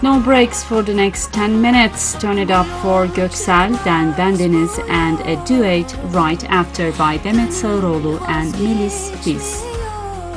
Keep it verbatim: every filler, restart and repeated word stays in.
No breaks for the next ten minutes. Turn it up for Göksel, then Bendeniz, and a duet right after by Demet Sağıroğlu and Melis Biz.